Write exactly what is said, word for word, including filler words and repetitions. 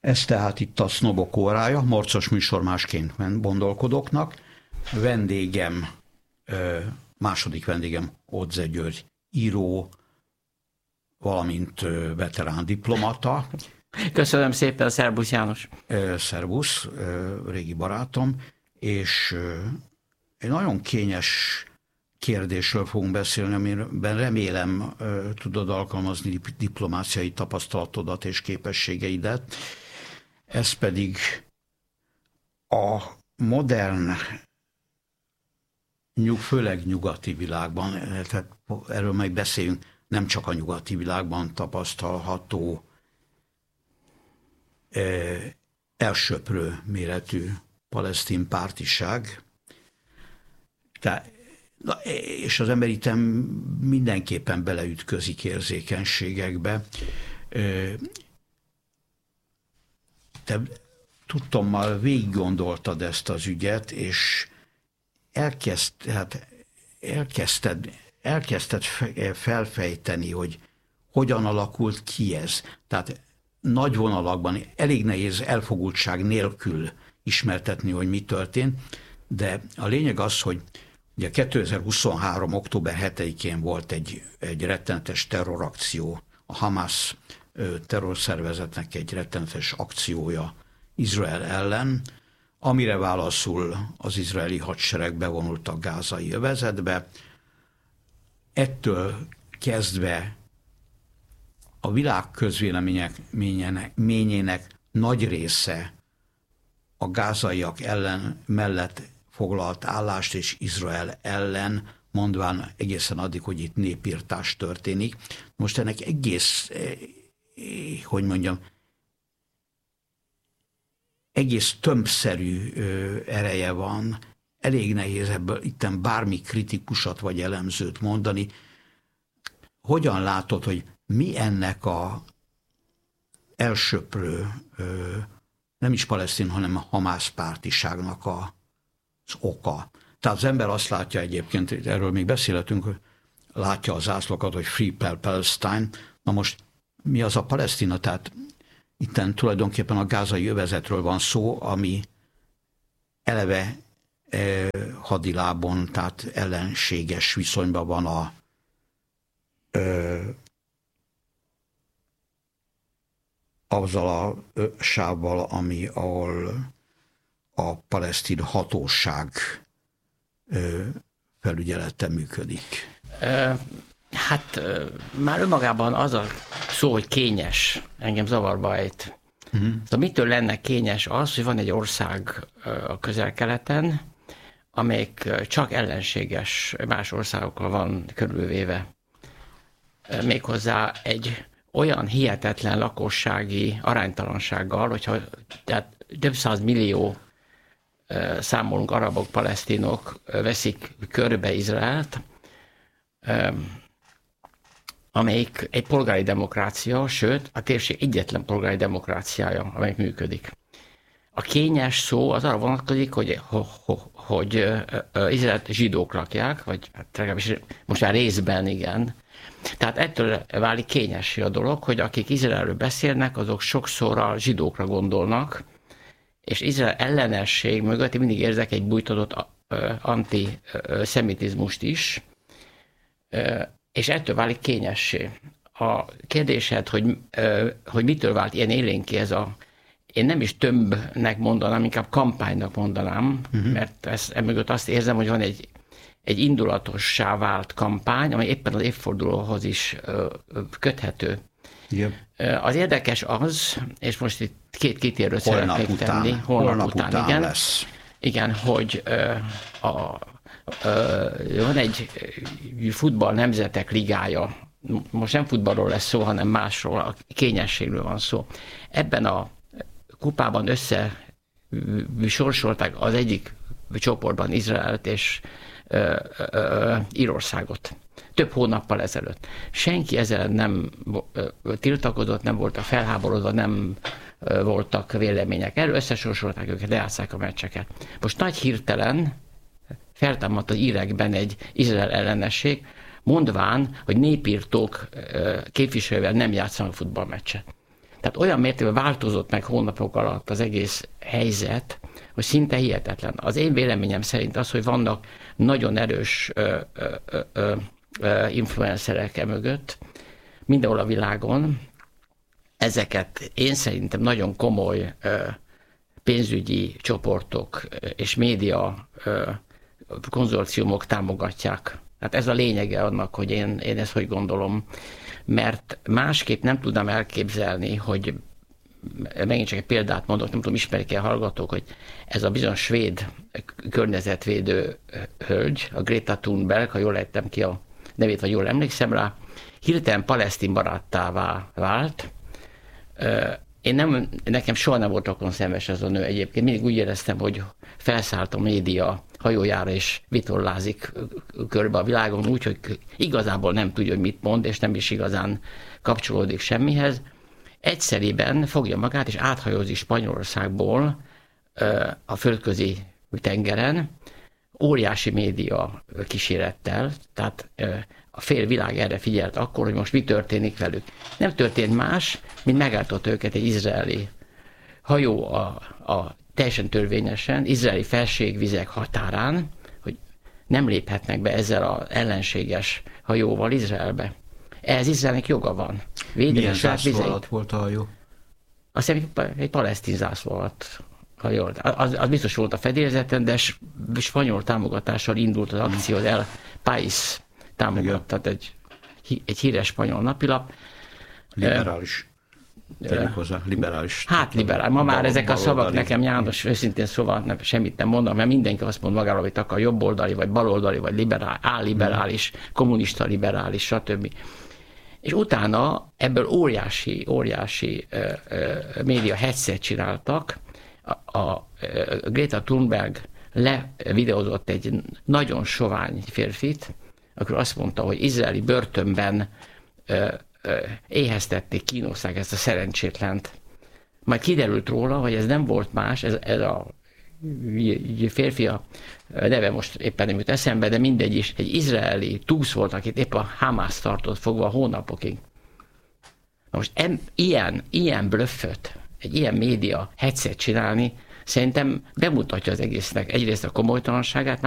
Ez tehát itt a Sznobok órája, morcos műsor másként gondolkodóknak. Vendégem, második vendégem Odze György, író, valamint veterán diplomata. Köszönöm szépen, szervusz János. Szervusz, régi barátom, és egy nagyon kényes kérdésről fogunk beszélni, amiben remélem tudod alkalmazni diplomáciai tapasztalatodat és képességeidet. Ez pedig a modern, főleg nyugati világban, tehát erről majd beszéljünk, nem csak a nyugati világban tapasztalható elsöprő méretű palesztin pártiság. Tehát, na, és az ember itt mindenképpen beleütközik érzékenységekbe. Te tudtommal végig gondoltad ezt az ügyet, és elkezd, hát elkezdted, elkezdted felfejteni, hogy hogyan alakult ki ez. Tehát nagy vonalakban elég nehéz elfogultság nélkül ismertetni, hogy mi történt, de a lényeg az, hogy ugye kétezer-huszonhárom. október hetedikén volt egy, egy rettenetes terrorakció, a Hamas terrorszervezetnek egy rettenetes akciója Izrael ellen, amire válaszul az izraeli hadsereg bevonult a gázai övezetbe. Ettől kezdve a világ közvéleményének nagy része a gázaiak ellen mellett foglalt állást és Izrael ellen, mondván egészen addig, hogy itt népirtás történik. Most ennek egész, hogy mondjam, egész tömbszerű ereje van, elég nehéz ebből itten bármi kritikusat vagy elemzőt mondani. Hogyan látod, hogy mi ennek a elsöprő, nem is palesztin, hanem a Hamász pártiságnak a, az oka? Tehát az ember azt látja egyébként, erről még beszélhetünk, hogy látja az zászlókat, hogy Free Palestine. Na most mi az a Palesztina? Tehát itten tulajdonképpen a gázai övezetről van szó, ami eleve eh, hadilábon, tehát ellenséges viszonyban van a eh, azzal a eh, sávval, ami ahol a palesztin hatóság eh, felügyelete működik. Uh... Hát már önmagában az a szó, hogy kényes, engem zavarba ejt. Uh-huh. Szóval mitől lenne kényes az, hogy van egy ország a Közel-Keleten, amelyik csak ellenséges más országokkal van körülvéve. Méghozzá egy olyan hihetetlen lakossági aránytalansággal, hogyha tehát több száz millió számolunk arabok, palesztinok veszik körbe Izraelt, amelyik egy polgári demokrácia, sőt, a térség egyetlen polgári demokráciája, amelyik működik. A kényes szó az arra vonatkozik, hogy, hogy, hogy Izraelt zsidók lakják, vagy hát legalábbis most már részben igen. Tehát ettől válik kényessé a dolog, hogy akik Izraelről beszélnek, azok sokszor a zsidókra gondolnak, és Izrael ellenesség mögött én mindig érzek egy bújtatott antiszemitizmust is, és ettől válik kényessé. A kérdésed, hogy, hogy mitől vált ilyen élénké ez a, én nem is tömbnek mondanám, inkább kampánynak mondanám, uh-huh. mert ezt, emögött azt érzem, hogy van egy, egy indulatossá vált kampány, amely éppen az évfordulóhoz is köthető. Yep. Az érdekes az, és most itt két kitérőt szeretnék után, tenni. Holnap, holnap után, után igen. Lesz. Igen, hogy a van egy futball nemzetek ligája, most nem futballról lesz szó, hanem másról, a kényességről van szó. Ebben a kupában összesorsolták az egyik csoportban Izraelt és ö, ö, Írországot. Több hónappal ezelőtt. Senki ezzel nem tiltakozott, nem voltak felháborodva, nem voltak vélemények. Erről összesorsolták őket, lejátszák a meccseket. Most nagy hirtelen feltámadt az írekben egy Izrael ellenesség, mondván, hogy népírtók képviselővel nem játszanak futballmeccset. Tehát olyan mértékben változott meg hónapok alatt az egész helyzet, hogy szinte hihetetlen. Az én véleményem szerint az, hogy vannak nagyon erős ö, ö, ö, ö, influencerek e mögött, mindenhol a világon, ezeket én szerintem nagyon komoly ö, pénzügyi csoportok és média ö, konzorciumok támogatják. Hát ez a lényege annak, hogy én, én ezt hogy gondolom, mert másképp nem tudnám elképzelni, hogy megint csak egy példát mondok, nem tudom, ismerik-e a hallgatók, hogy ez a bizonyos svéd környezetvédő hölgy, a Greta Thunberg, ha jól ejtem ki a nevét, vagy jól emlékszem rá, hirtelen palesztin baráttává vált. Én nem, nekem soha nem volt rokon szemes ez a nő egyébként. Mindig úgy éreztem, hogy felszállt a média hajójára, és vitorlázik körbe a világon úgy, hogy igazából nem tudja, hogy mit mond, és nem is igazán kapcsolódik semmihez. Egyszerűen fogja magát, és áthajózik Spanyolországból a földközi tengeren, óriási média kísérettel, tehát a fél világ erre figyelt akkor, hogy most mi történik velük. Nem történt más, mint megálltott őket egy izraeli hajó a, a teljesen törvényesen, izraeli felségvizek határán, hogy nem léphetnek be ezzel az ellenséges hajóval Izraelbe. Ehhez Izraelnek joga van. Védeni milyen zászló alatt volt a hajó? Azt hiszem, egy palesztin zászló alatt. Az, az biztos volt a fedélzeten, de spanyol támogatással indult az akció, az El País támogatta, egy, egy híres spanyol napilap. Liberális. Tegyük hozzá, liberális. Hát liberális. Ma már ezek a szavak nekem, János, őszintén szóval nem, semmit nem mondom, mert mindenki azt mond magáról, hogy akar jobboldali, vagy baloldali, vagy liberál, álliberális, kommunista liberális, stb. És utána ebből óriási, óriási ö, ö, média headset csináltak. A, a, a Greta Thunberg levideózott egy nagyon sovány férfit, akkor azt mondta, hogy izraeli börtönben ö, ö, éheztették, kínozták ezt a szerencsétlent. Majd kiderült róla, hogy ez nem volt más, ez, ez a férfi, a neve most éppen nem jut eszembe, de mindegy is, egy izraeli túsz volt, akit épp a Hamász tartott fogva hónapokig. Na most em, ilyen, ilyen blöfföt, egy ilyen média headset csinálni, szerintem bemutatja az egésznek egyrészt a komolytalanságát,